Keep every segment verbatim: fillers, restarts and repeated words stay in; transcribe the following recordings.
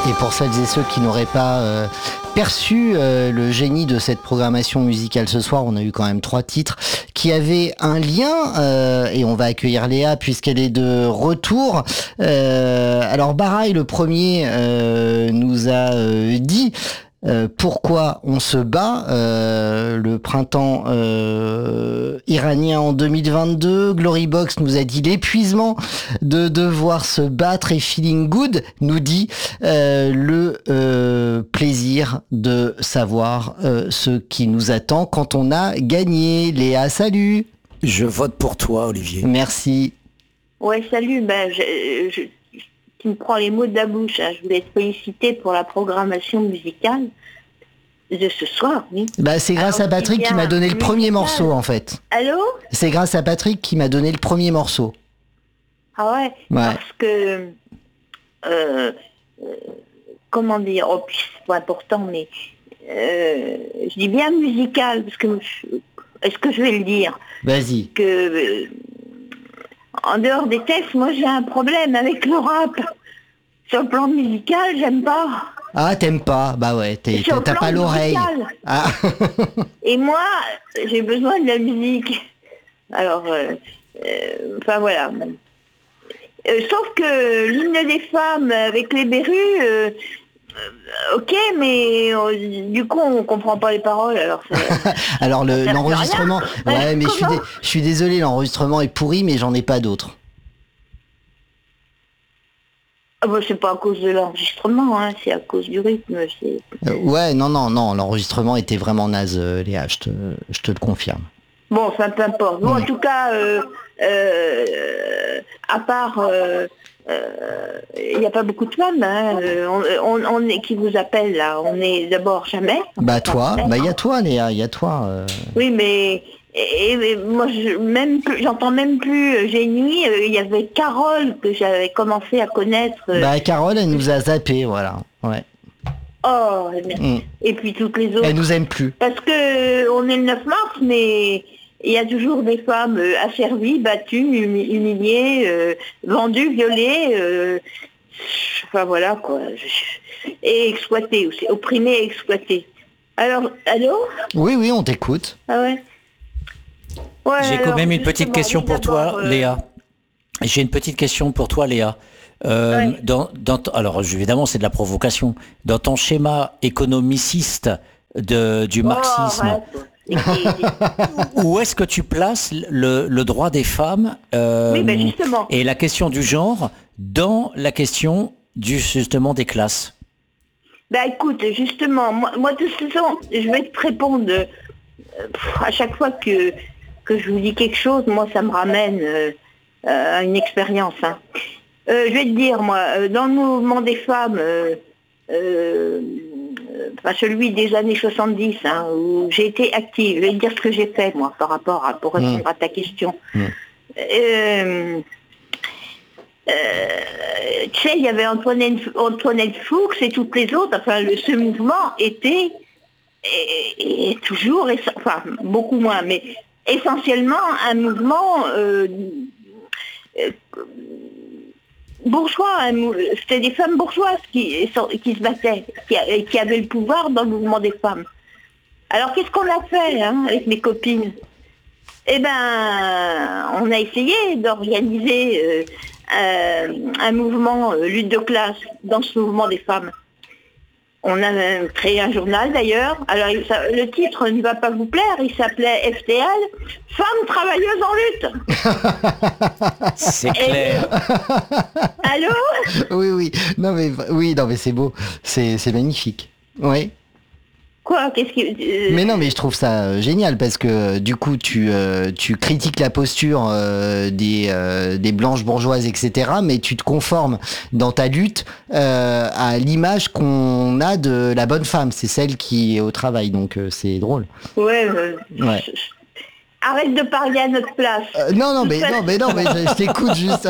Et pour celles et ceux qui n'auraient pas euh, perçu euh, le génie de cette programmation musicale ce soir, on a eu quand même trois titres qui avaient un lien, euh, et on va accueillir Léa puisqu'elle est de retour. Euh, alors Baraï, le premier, euh, nous a euh, dit Euh, pourquoi on se bat, euh, le printemps euh, iranien en deux mille vingt-deux. Glorybox nous a dit l'épuisement de devoir se battre, et Feeling Good nous dit euh, le euh, plaisir de savoir euh, ce qui nous attend quand on a gagné. Léa, salut. Je vote pour toi, Olivier. Merci. Ouais, salut. Ben, je, je, tu me prends les mots de la bouche. Hein. Je voulais te féliciter pour la programmation musicale de ce soir. Oui. Bah, c'est grâce Alors, à Patrick qui m'a donné le premier morceau, en fait. Allô ? C'est grâce à Patrick qui m'a donné le premier morceau. Ah ouais, Ouais. Parce que... Euh, euh, comment dire ? Oh, puis c'est pas important, mais... Euh, je dis bien musical, parce que... Est-ce que je vais le dire ? Vas-y. Que... Euh, en dehors des textes, moi j'ai un problème avec le rap. Sur le plan musical, j'aime pas. Ah, t'aimes pas? Bah ouais, t'es, Sur le t'as plan pas l'oreille. musical. Ah. Et moi, j'ai besoin de la musique. Alors, euh, euh, enfin voilà. Euh, sauf que l'hymne des femmes avec les berrues, euh, euh, ok, mais euh, du coup on comprend pas les paroles. Alors, ça, Alors le, ça l'enregistrement, sert à rien. ouais, mais je suis, Comment dé- je suis désolé, l'enregistrement est pourri, mais j'en ai pas d'autres. Ah bah, c'est pas à cause de l'enregistrement, hein, c'est à cause du rythme. C'est... Euh, ouais, non, non, non, l'enregistrement était vraiment naze, euh, Léa, je te, je te le confirme. Bon, enfin peu importe. Bon, Mm. en tout cas, euh, euh, à part, euh, euh, il n'y a pas beaucoup de femmes, hein, euh, on, on, on est, qui vous appelle là. On est d'abord jamais. Bah toi, bah y a toi, Léa, y a toi. euh. Oui, mais et, et moi, je, même plus, j'entends même plus euh, J'ai nuit. euh, Il y avait Carole que j'avais commencé à connaître. euh, Bah Carole, elle nous a zappé, voilà. Ouais. oh, et, bien- Mm. et puis toutes les autres. Elle nous aime plus. Parce que on est le neuf mars, mais il y a toujours des femmes euh, asservies, battues, humi- humiliées, euh, vendues, violées, euh, enfin voilà quoi, et exploitées aussi, opprimées et exploitées. Alors, allô ? Oui, oui, on t'écoute. Ah ouais. Ouais, J'ai quand alors, même une petite justement, question oui, pour toi, d'abord, euh, Léa. J'ai une petite question pour toi, Léa. Euh, Ouais. dans, dans, t- alors, évidemment, c'est de la provocation. Dans ton schéma économiciste de, du oh, marxisme, arrête. Et- et- où est-ce que tu places le, le droit des femmes euh, Oui, ben justement. et la question du genre dans la question du, justement des classes? Bah écoute, justement, moi, moi de toute façon, je vais te répondre euh, pff, à chaque fois que, que je vous dis quelque chose, moi ça me ramène euh, euh, à une expérience. Hein. Euh, je vais te dire, moi, euh, dans le mouvement des femmes, euh, euh, enfin celui des années soixante-dix, hein, où j'ai été active, je vais te dire ce que j'ai fait, moi, par rapport à, pour répondre Mmh. à ta question. Mmh. Euh, Euh, tu sais, il y avait Antoinette, Antoinette Fuchs et toutes les autres, enfin, le, ce mouvement était, et, et toujours, et, enfin, beaucoup moins, mais essentiellement un mouvement euh, euh, bourgeois, un mou- c'était des femmes bourgeoises qui, qui se battaient, qui, qui avaient le pouvoir dans le mouvement des femmes. Alors qu'est-ce qu'on a fait hein, avec mes copines ? Eh ben, on a essayé d'organiser euh, euh, un mouvement euh, lutte de classe dans ce mouvement des femmes. On a euh, créé un journal d'ailleurs. Alors il- ça- le titre ne va pas vous plaire, il s'appelait F T L, Femmes travailleuses en lutte. C'est clair. Allô ? Oui, oui, non mais, oui, non mais c'est beau, c'est, c'est magnifique. Oui. Quoi ? Qu'est-ce qui... euh, Mais non, mais je trouve ça euh, génial parce que euh, du coup, tu, euh, tu critiques la posture euh, des, euh, des blanches bourgeoises, et cetera. Mais tu te conformes dans ta lutte euh, à l'image qu'on a de la bonne femme. C'est celle qui est au travail, donc euh, c'est drôle. Ouais, euh, Ouais. je- je- arrête de parler à notre place. Euh, non, non, mais non, mais non, mais je, je t'écoute juste.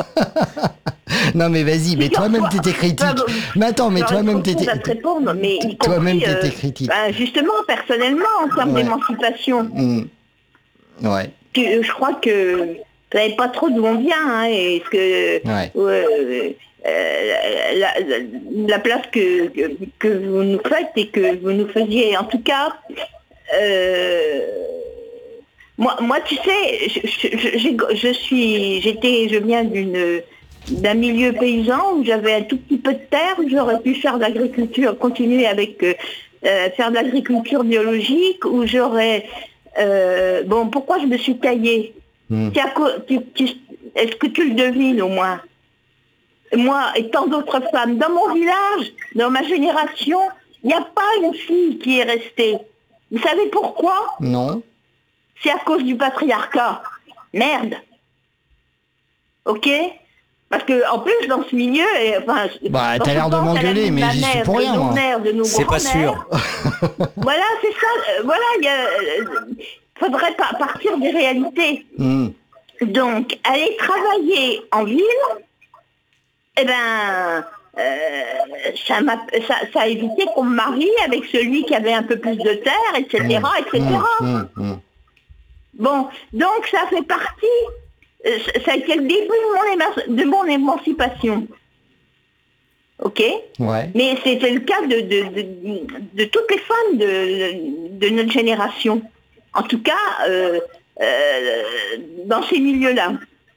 Non, mais vas-y, mais toi-même t'étais critique. Mais attends, mais J'aurais toi-même trop de choses t'étais. à te répondre, mais y compris, Toi-même euh, t'étais critique. ben, justement, personnellement, en termes Ouais. d'émancipation, Mm. Ouais. tu- je crois que tu savais pas trop d'où on vient, hein, et ce que Ouais. euh, euh, la, la, la place que, que, que vous nous faites et que vous nous faisiez. En tout cas, euh, moi, moi, tu sais, je, je, je, je suis, j'étais, je viens d'une d'un milieu paysan où j'avais un tout petit peu de terre, où j'aurais pu faire de l'agriculture, continuer avec euh, faire de l'agriculture biologique, où j'aurais euh, bon, pourquoi je me suis taillée? Mmh. Tu, tu, est-ce que tu le devines au moins? Moi et tant d'autres femmes, dans mon village, dans ma génération, il n'y a pas une fille qui est restée. Vous savez pourquoi? Non. C'est à cause du patriarcat. Merde. Ok? Parce que en plus dans ce milieu, et, enfin, bah t'as l'air de m'engueuler, mais j'y suis pour rien. C'est pas sûr. Voilà, c'est ça. Euh, voilà, il euh, faudrait pas partir des réalités. Mm. Donc, aller travailler en ville, eh ben, euh, ça, m'a, ça, ça a évité qu'on me marie avec celui qui avait un peu plus de terre, et cetera, mm. et cetera. Mm. Mm. Bon, donc ça fait partie. Ça a été le début de mon, de mon émancipation. Ok? Ouais. Mais c'était le cas de, de, de, de toutes les femmes de, de notre génération. En tout cas, euh, euh, dans ces milieux-là.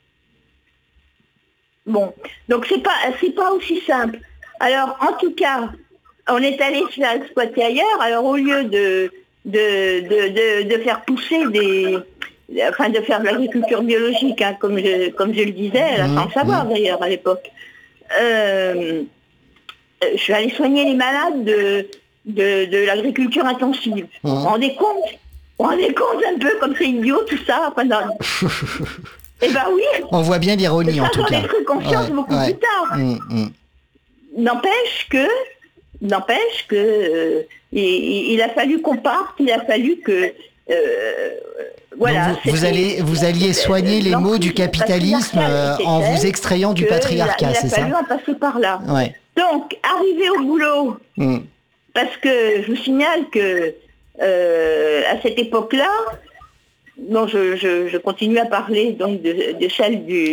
Bon, donc c'est pas, c'est pas aussi simple. Alors, en tout cas, on est allé se faire exploiter ailleurs. Alors, au lieu de, de, de, de, de faire pousser des... Enfin, de faire de l'agriculture biologique, hein, comme, je, comme je le disais, là, sans le savoir d'ailleurs à l'époque. Euh, je suis allée soigner les malades de, de, de l'agriculture intensive. Vous vous rendez compte? Vous vous rendez compte un peu comme c'est idiot tout ça? Enfin, dans... Eh ben oui. On voit bien l'ironie en tout cas. J'en ai pris conscience ouais, beaucoup ouais. plus tard. Mmh, mmh. N'empêche que, n'empêche que, euh, il, il a fallu qu'on parte, il a fallu que. Euh, voilà, vous, vous, allez, vous alliez soigner les maux du capitalisme euh, en vous extrayant du patriarcat, c'est ça? Il a fallu en passer par là. Ouais. Donc, arrivé au boulot, mm. parce que je vous signale que euh, à cette époque-là, non, je, je, je continue à parler donc de, de celle du...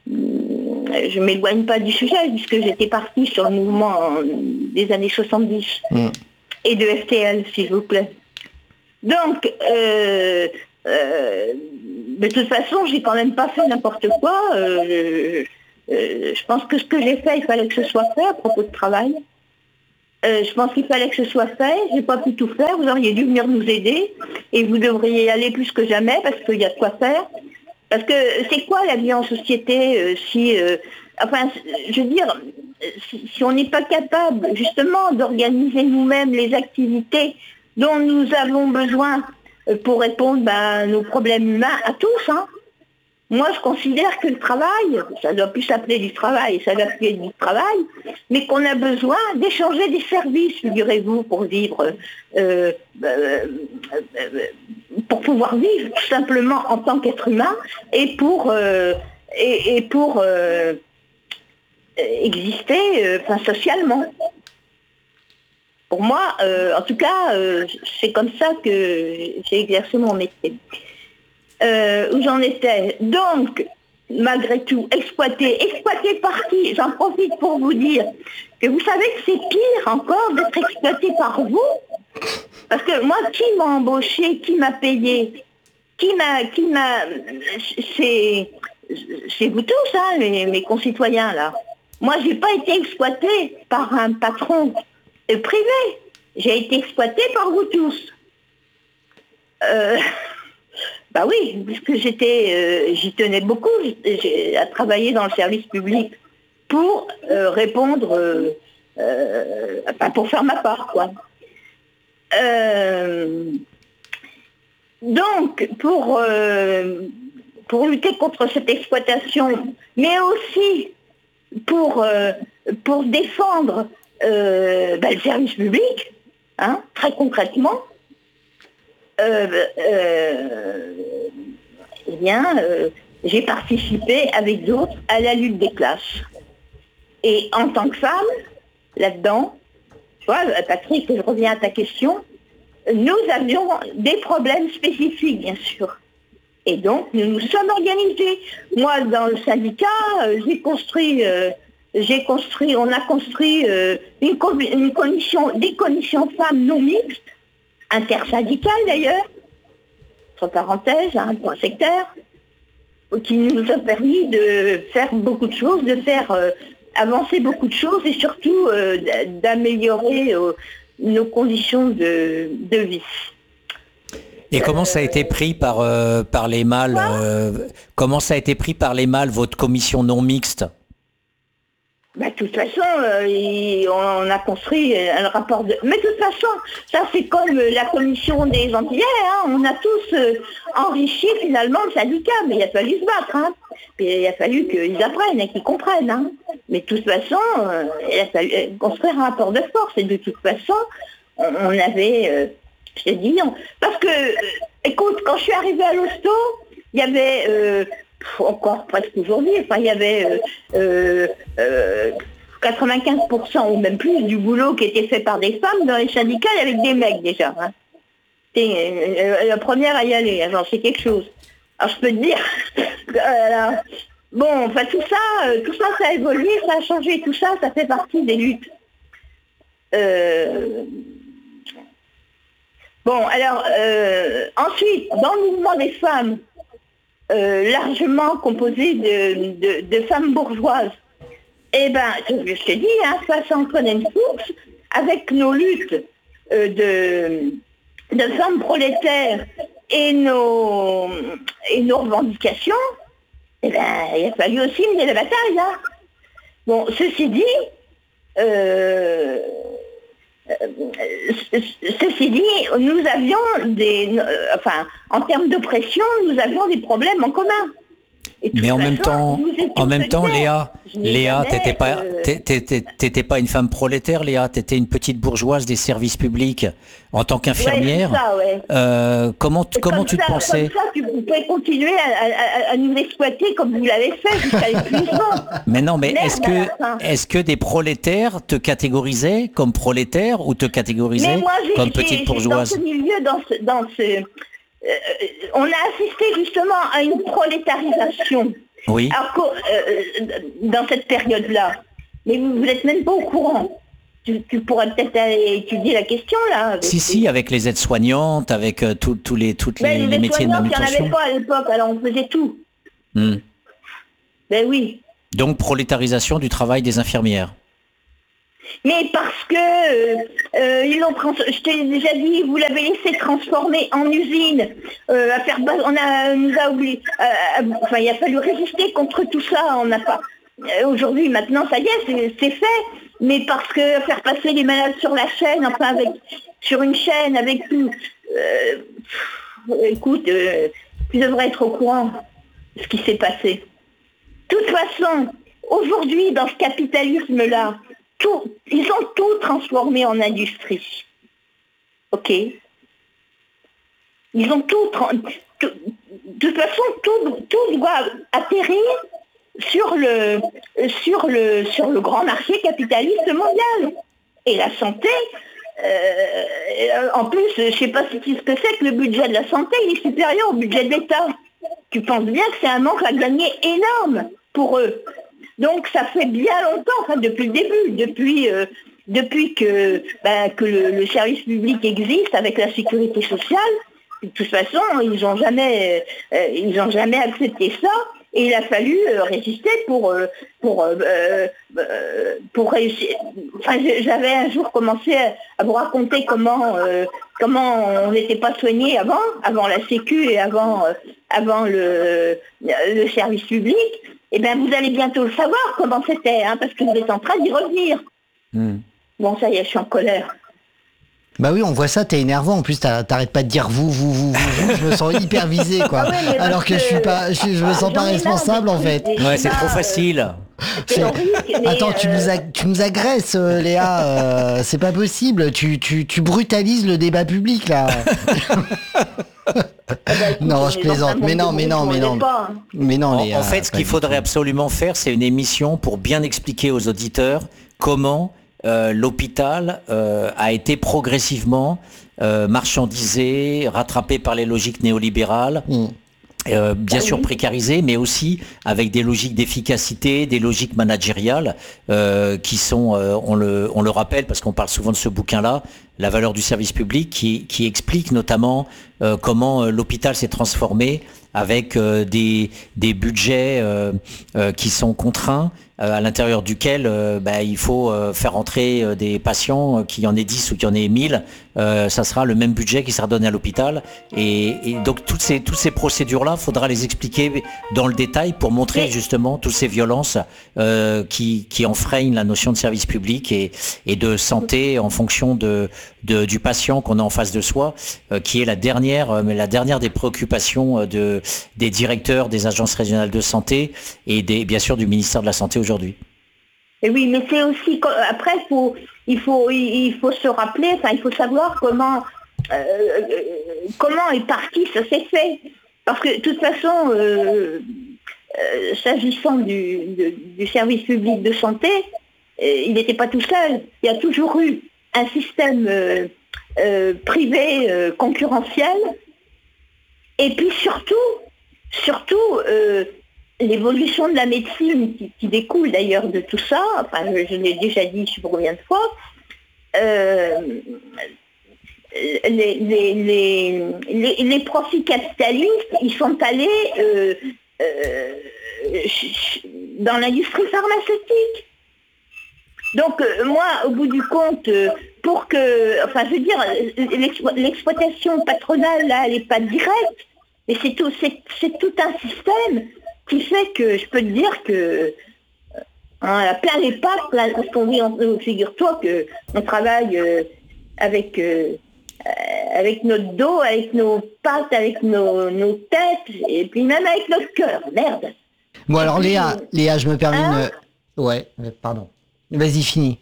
Je ne m'éloigne pas du sujet, puisque j'étais partie sur le mouvement des années soixante-dix, mm. et de F T L, s'il vous plaît. Donc, euh, euh, de toute façon, j'ai quand même pas fait n'importe quoi. Euh, euh, je pense que ce que j'ai fait, il fallait que ce soit fait à propos de travail. Euh, je pense qu'il fallait que ce soit fait. J'ai pas pu tout faire. Vous auriez dû venir nous aider et vous devriez y aller plus que jamais parce qu'il y a de quoi faire. Parce que c'est quoi la vie en société euh, si, euh, enfin, je veux dire, si, si on n'est pas capable justement d'organiser nous-mêmes les activités dont nous avons besoin pour répondre ben, à nos problèmes humains, à tous. Hein. Moi, je considère que le travail, ça ne doit plus s'appeler du travail, ça doit plus être du travail, mais qu'on a besoin d'échanger des services, figurez-vous, pour vivre, euh, euh, euh, pour pouvoir vivre tout simplement en tant qu'être humain et pour, euh, et, et pour euh, exister euh, enfin, socialement. Pour moi, euh, en tout cas, euh, c'est comme ça que j'ai exercé mon métier. Euh, où j'en étais. Donc, malgré tout, exploité. Exploité par qui? J'en profite pour vous dire que vous savez que c'est pire encore d'être exploité par vous. Parce que moi, qui m'a embauché? Qui m'a payé? Qui m'a... Qui m'a c'est, c'est vous tous, hein, mes, mes concitoyens, là. Moi, je n'ai pas été exploitée par un patron privé. J'ai été exploitée par vous tous. Euh, bah oui, puisque j'étais, euh, j'y tenais beaucoup, j'ai à travailler dans le service public pour euh, répondre, euh, euh, enfin, pour faire ma part, quoi. Euh, donc, pour, euh, pour lutter contre cette exploitation, mais aussi pour, euh, pour défendre Euh, ben, le service public, hein, très concrètement, euh, euh, eh bien, euh, j'ai participé avec d'autres à la lutte des classes. Et en tant que femme, là-dedans, tu vois, Patrick, je reviens à ta question, nous avions des problèmes spécifiques, bien sûr. Et donc, nous nous sommes organisés. Moi, dans le syndicat, euh, j'ai construit... Euh, j'ai construit, on a construit euh, une, co- une commission, des commissions femmes non mixtes, intersyndicales d'ailleurs, entre parenthèses, hein, point sectaire, qui nous a permis de faire beaucoup de choses, de faire euh, avancer beaucoup de choses et surtout euh, d'améliorer euh, nos conditions de, de vie. Et comment ça a été pris par, euh, par les mâles euh, Comment ça a été pris par les mâles, votre commission non mixte? Bah, de toute façon, euh, il- on a construit un rapport de... Mais de toute façon, ça c'est comme la commission des Antillais, hein, on a tous euh, enrichi finalement le syndicat, mais il a fallu se battre, hein. Puis il a fallu qu'ils apprennent et qu'ils comprennent, hein. Mais de toute façon, euh, il a fallu euh, construire un rapport de force, et de toute façon, on, on avait... Euh, je t'ai dit non. Parce que, euh, écoute, quand je suis arrivée à l'hosto, il y avait... Euh, Pff, encore presque aujourd'hui, enfin il y avait euh, euh, euh, quatre-vingt-quinze pour cent ou même plus du boulot qui était fait par des femmes dans les syndicats avec des mecs déjà. Hein. C'est euh, la première à y aller, hein, j'en sais quelque chose. Alors je peux te dire, euh, bon, enfin tout ça, euh, tout ça, ça a évolué, ça a changé, tout ça, ça fait partie des luttes. Euh, Bon, alors, euh, ensuite, dans le mouvement des femmes, Euh, largement composé de, de, de femmes bourgeoises. Eh bien, je te dis, hein, face à Antoine Fuchs, avec nos luttes euh, de, de femmes prolétaires et nos, et nos revendications, eh ben, il a fallu aussi mener la bataille. Hein. Bon, ceci dit, euh, Euh, ceci dit, nous avions des, euh, enfin, en termes de pression, nous avions des problèmes en commun. Mais en même temps, en même temps, Léa, Léa, t'étais pas, euh... t'étais, t'étais pas une femme prolétaire, Léa, t'étais une petite bourgeoise des services publics en tant qu'infirmière. Ouais, ça, ouais. euh, comment, comment tu ça, te pensais? Comme ça, tu pouvais continuer à, à, à nous exploiter comme vous l'avez fait jusqu'à l'épuisement. Mais non, mais Merde, est-ce que, est-ce que des prolétaires te catégorisaient comme prolétaire ou te catégorisaient moi, comme petite bourgeoise? Dans ce milieu, dans ce, dans ce Euh, on a assisté justement à une prolétarisation. Oui. Alors, euh, dans cette période-là. Mais vous n'êtes même pas au courant. Tu, tu pourrais peut-être aller étudier la question là. Si, si, avec les aides-soignantes, avec euh, tous tous les, toutes les, les, les métiers de manutention. Il n'y en avait pas à l'époque, alors on faisait tout. Hmm. Ben oui. Donc prolétarisation du travail des infirmières. Mais parce que euh, ils l'ont trans- je t'ai déjà dit, vous l'avez laissé transformer en usine, euh, à faire bas- on a nous a oublié, euh, enfin il a fallu résister contre tout ça, on n'a pas. Euh, aujourd'hui, maintenant, ça y est, c'est, c'est fait, mais parce que faire passer les malades sur la chaîne, enfin avec sur une chaîne avec tout. Euh, pff, écoute, euh, tu devrais être au courant de ce qui s'est passé. De toute façon, aujourd'hui, dans ce capitalisme-là. Tout, ils ont tout transformé en industrie. Ok. Ils ont tout, tout de toute façon, tout, tout doit atterrir sur le, sur, le, sur le grand marché capitaliste mondial. Et la santé, euh, en plus, je ne sais pas ce que c'est que le budget de la santé, il est supérieur au budget de l'État. Tu penses bien que c'est un manque à gagner énorme pour eux. Donc ça fait bien longtemps, enfin depuis le début, depuis, euh, depuis que, ben, que le, le service public existe avec la sécurité sociale. De toute façon, ils n'ont jamais, euh, ils ont jamais accepté ça et il a fallu euh, résister pour, euh, pour, euh, euh, pour réussir. Enfin, j'avais un jour commencé à, à vous raconter comment, euh, comment on n'était pas soigné avant, avant la Sécu et avant, euh, avant le, le service public. Eh bien, vous allez bientôt le savoir comment c'était, hein, parce que vous êtes en train d'y revenir. Mm. Bon, ça y est, je suis en colère. Bah oui, on voit ça, t'es énervant. En plus, t'arrêtes pas de dire vous, vous, vous, vous, vous. Je me sens hyper visé, quoi. Ah ouais, alors que, que je suis pas, je, je me sens pas responsable, en fait. Ouais, c'est trop facile. Horrible, Attends, euh... tu, nous ag- tu nous agresses, euh, Léa. Euh, c'est pas possible. Tu, tu, tu brutalises le débat public, là. Ah bah, écoute, non, je plaisante. Mais non, mais non, mais non. Mais non, en, Léa, en fait, ce qu'il faudrait absolument faire, c'est une émission pour bien expliquer aux auditeurs comment euh, l'hôpital euh, a été progressivement euh, marchandisé, rattrapé par les logiques néolibérales. Mm. Euh, bien Ah sûr oui. précarisés, mais aussi avec des logiques d'efficacité, des logiques managériales euh, qui sont, euh, on, le, on le rappelle parce qu'on parle souvent de ce bouquin-là, La valeur du service public, qui, qui explique notamment euh, comment euh, l'hôpital s'est transformé avec euh, des, des budgets euh, euh, qui sont contraints, euh, à l'intérieur duquel euh, bah, il faut euh, faire entrer euh, des patients, euh, qu'il y en ait dix ou qu'il y en ait mille, euh, ça sera le même budget qui sera donné à l'hôpital. Et, et donc toutes ces, toutes ces procédures-là, il faudra les expliquer dans le détail pour montrer Mais- justement toutes ces violences euh, qui, qui enfreignent la notion de service public et, et de santé en fonction de, de, du patient qu'on a en face de soi, euh, qui est la dernière, euh, mais la dernière des préoccupations euh, de, des directeurs des agences régionales de santé et des, bien sûr du ministère de la Santé aujourd'hui. Et oui, mais c'est aussi co- après faut, il faut il il faut se rappeler, enfin il faut savoir comment euh, euh, comment est parti ça s'est fait. Parce que de toute façon, euh, euh, s'agissant du, de- du service public de santé, euh, il n'était pas tout seul. Il y a toujours eu un système euh, euh, privé euh, concurrentiel. Et puis surtout, surtout euh, l'évolution de la médecine qui, qui découle d'ailleurs de tout ça, enfin je, je l'ai déjà dit je sais pas combien de fois, euh, les, les, les, les, les profits capitalistes, ils sont allés euh, euh, dans l'industrie pharmaceutique. Donc euh, moi, au bout du compte, euh, pour que, enfin je veux dire, l'explo- l'exploitation patronale, là, elle n'est pas directe, mais c'est tout, c'est, c'est tout un système qui fait que je peux te dire que hein, à plein les pattes, là, parce qu'on dit, on- figure-toi qu'on travaille euh, avec, euh, euh, avec notre dos, avec nos pattes, avec nos, nos têtes, et puis même avec notre cœur, merde. Bon, alors puis, Léa, Léa, je me permets hein une... Ouais, euh, pardon. Vas-y, finis.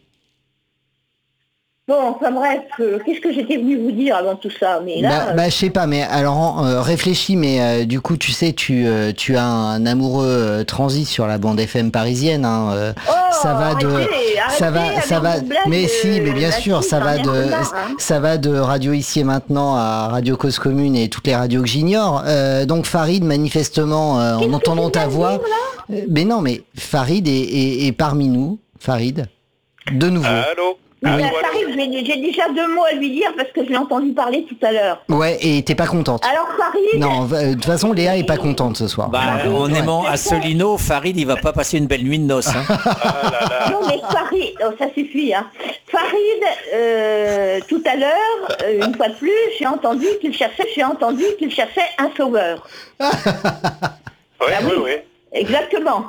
Bon, enfin bref, euh, qu'est-ce que j'étais venue vous dire avant tout ça, mais là... Bah, bah, je sais pas, mais alors euh, réfléchis, mais euh, du coup, tu sais, tu, euh, tu as un amoureux euh, transit sur la bande F M parisienne. Hein, euh, Oh, ça va de, arrêtez, ça va, arrêtez ça avec va. vos blagues, Mais si, mais bien euh, sûr, là-dessus, ça j'en va ai un peu de, marre, hein. ça va de Radio Ici et Maintenant à Radio Cause Commune et toutes les radios que j'ignore. Euh, donc Farid, manifestement, euh, en Qu'est-ce que entendant tu ta viens de voix, dire, là euh, mais non, mais Farid est, est, est parmi nous, Farid, de nouveau. Allô Mais Allô, là, allô ça arrive, j'ai, j'ai déjà deux mots à lui dire parce que je l'ai entendu parler tout à l'heure. Ouais, et t'es pas contente. Alors Farid, Non, va- de toute façon, Léa est pas contente ce soir. Bah, Donc, en ouais. aimant Asselineau, Farid, il va pas passer une belle nuit de noces. Hein. Ah là là. non mais Farid, oh, ça suffit, hein. Farid, euh, tout à l'heure, euh, une fois de plus, j'ai entendu qu'il cherchait, j'ai entendu qu'il cherchait un sauveur. Oui, Ah oui, oui. oui. Exactement.